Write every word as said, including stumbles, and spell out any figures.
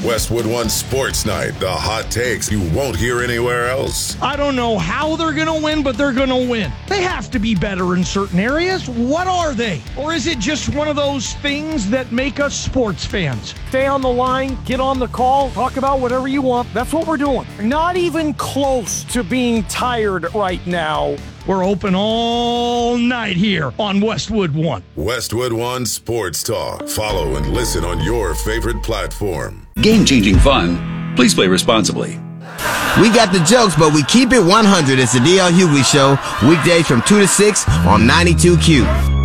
Westwood One Sports Night, the hot takes you won't hear anywhere else. I don't know how they're going to win, but they're going to win. They have to be better in certain areas. What are they? Or is it just one of those things that make us sports fans? Stay on the line, get on the call, talk about whatever you want. That's what we're doing. Not even close to being tired right now. We're open all night here on Westwood One. Westwood One Sports Talk. Follow and listen on your favorite platform. Game-changing fun. Please play responsibly. We got the jokes, but we keep it one hundred. It's the D L Hughley Show, weekdays from two to six on ninety-two Q.